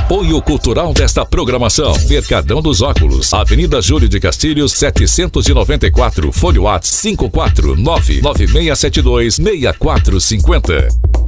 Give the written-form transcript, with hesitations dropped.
Apoio cultural desta programação: Mercadão dos Óculos, Avenida Júlio de Castilhos, 794, Folha Whats 54996726450.